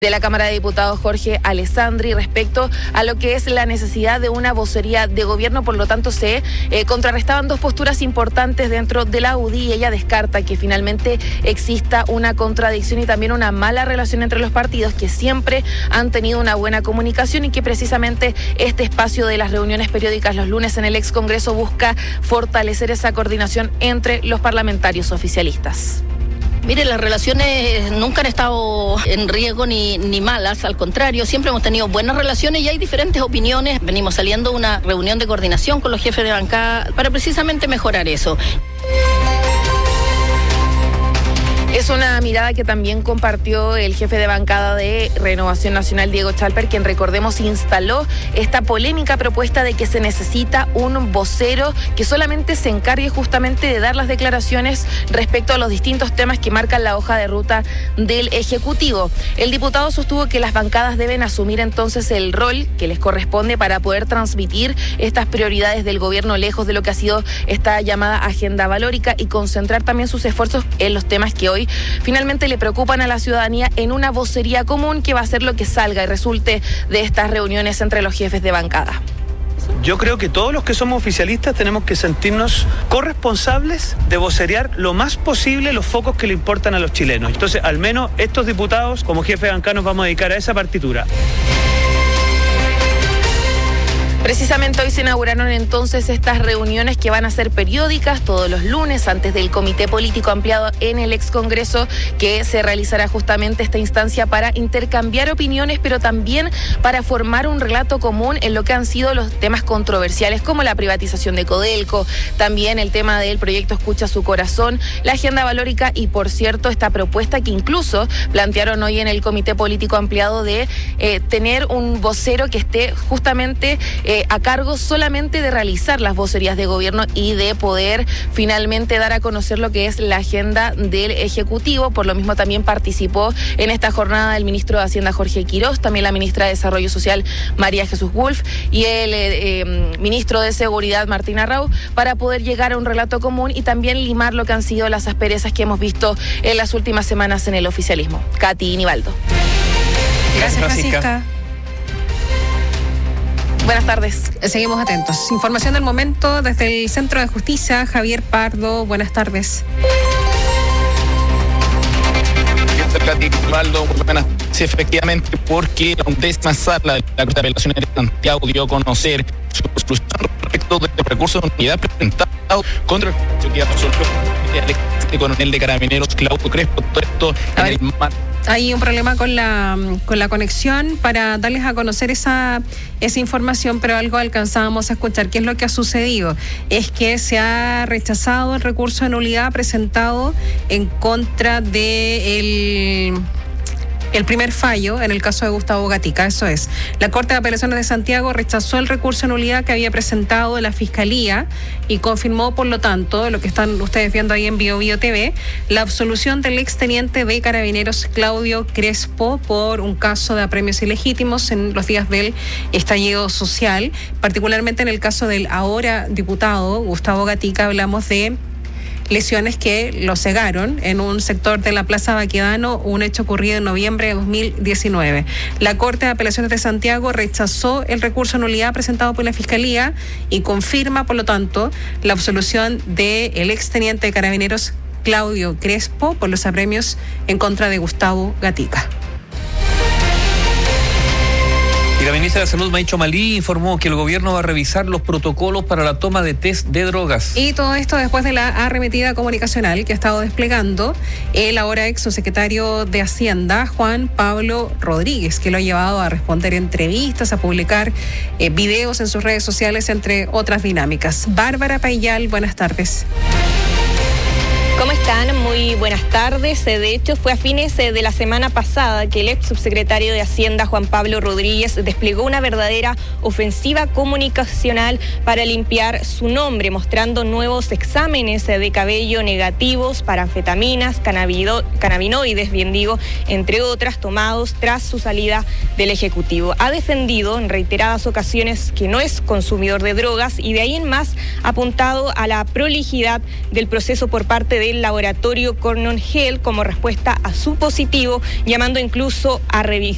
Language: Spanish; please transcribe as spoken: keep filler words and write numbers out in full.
de la Cámara de Diputados, Jorge Alessandri, respecto a lo que es la necesidad de una vocería de gobierno. Por lo tanto, se eh, contrarrestaban dos posturas importantes dentro de la U D I y ella descarta que finalmente exista una contradicción y también una mala relación entre los partidos, que siempre han tenido una buena comunicación y que precisamente este espacio de las reuniones periódicas los lunes en el ex Congreso busca fortalecer esa coordinación entre los parlamentarios oficialistas. Mire, las relaciones nunca han estado en riesgo ni, ni malas, al contrario, siempre hemos tenido buenas relaciones y hay diferentes opiniones. Venimos saliendo de una reunión de coordinación con los jefes de bancada para precisamente mejorar eso. Es una mirada que también compartió el jefe de bancada de Renovación Nacional, Diego Chalper, quien, recordemos, instaló esta polémica propuesta de que se necesita un vocero que solamente se encargue justamente de dar las declaraciones respecto a los distintos temas que marcan la hoja de ruta del Ejecutivo. El diputado sostuvo que las bancadas deben asumir entonces el rol que les corresponde para poder transmitir estas prioridades del gobierno lejos de lo que ha sido esta llamada agenda valórica y concentrar también sus esfuerzos en los temas que hoy finalmente le preocupan a la ciudadanía en una vocería común que va a ser lo que salga y resulte de estas reuniones entre los jefes de bancada. Yo creo que todos los que somos oficialistas tenemos que sentirnos corresponsables de vocerear lo más posible los focos que le importan a los chilenos. Entonces, al menos estos diputados, como jefe de bancada, nos vamos a dedicar a esa partitura. Precisamente hoy se inauguraron entonces estas reuniones que van a ser periódicas todos los lunes antes del Comité Político Ampliado en el ex Congreso, que se realizará justamente esta instancia para intercambiar opiniones, pero también para formar un relato común en lo que han sido los temas controversiales como la privatización de Codelco, también el tema del proyecto Escucha Su Corazón, la agenda valórica y, por cierto, esta propuesta que incluso plantearon hoy en el Comité Político Ampliado de eh, tener un vocero que esté justamente Eh, a cargo solamente de realizar las vocerías de gobierno y de poder finalmente dar a conocer lo que es la agenda del Ejecutivo. Por lo mismo también participó en esta jornada el ministro de Hacienda, Jorge Quiroz, también la ministra de Desarrollo Social, María Jesús Wolf, y el eh, eh, ministro de Seguridad, Martín Arrau, para poder llegar a un relato común y también limar lo que han sido las asperezas que hemos visto en las últimas semanas en el oficialismo. Katy Nivaldo. Gracias, Francisca. Buenas tardes. Seguimos atentos. Información del momento desde el Centro de Justicia, Javier Pardo. Buenas tardes. Sí, efectivamente, porque la undécima sala de la Corte de Apelaciones de Santiago dio a conocer su resolución respecto de los recursos de unidad presentados contra el juicio que resolvió el ex coronel de Carabineros, Claudio Crespo. Todo esto en el mar. Hay un problema con la con la conexión para darles a conocer esa esa información, pero algo alcanzábamos a escuchar. ¿Qué es lo que ha sucedido? Es que se ha rechazado el recurso de nulidad presentado en contra de el El primer fallo en el caso de Gustavo Gatica. Eso es, la Corte de Apelaciones de Santiago rechazó el recurso de nulidad que había presentado la Fiscalía y confirmó, por lo tanto, lo que están ustedes viendo ahí en Bio Bio T V, la absolución del exteniente de Carabineros Claudio Crespo por un caso de apremios ilegítimos en los días del estallido social. Particularmente en el caso del ahora diputado Gustavo Gatica, hablamos de lesiones que lo cegaron en un sector de la Plaza Baquedano, un hecho ocurrido en noviembre de dos mil diecinueve. La Corte de Apelaciones de Santiago rechazó el recurso de nulidad presentado por la Fiscalía y confirma, por lo tanto, la absolución del exteniente de Carabineros Claudio Crespo por los apremios en contra de Gustavo Gatica. Y la ministra de Salud, Maicho Malí, informó que el gobierno va a revisar los protocolos para la toma de test de drogas. Y todo esto después de la arremetida comunicacional que ha estado desplegando el ahora ex subsecretario de Hacienda, Juan Pablo Rodríguez, que lo ha llevado a responder entrevistas, a publicar eh, videos en sus redes sociales, entre otras dinámicas. Bárbara Payal, buenas tardes. ¿Cómo están? Muy buenas tardes. De hecho, fue a fines de la semana pasada que el ex subsecretario de Hacienda, Juan Pablo Rodríguez, desplegó una verdadera ofensiva comunicacional para limpiar su nombre, mostrando nuevos exámenes de cabello negativos para anfetaminas, cannabido, cannabinoides, bien digo, entre otras, tomados tras su salida del Ejecutivo. Ha defendido en reiteradas ocasiones que no es consumidor de drogas y de ahí en más ha apuntado a la prolijidad del proceso por parte de el laboratorio Cornell Health como respuesta a su positivo, llamando incluso a revisar